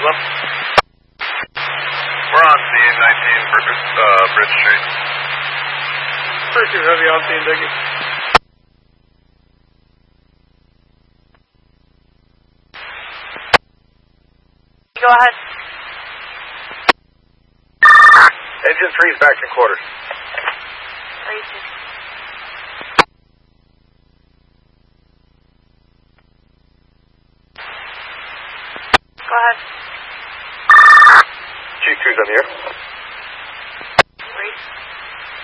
up. We're on C19 Bridge Street. Pursuit Heavy on scene, Dickie. Go ahead. Engine 3's back in quarters. Racing. Go ahead. G2's on the air.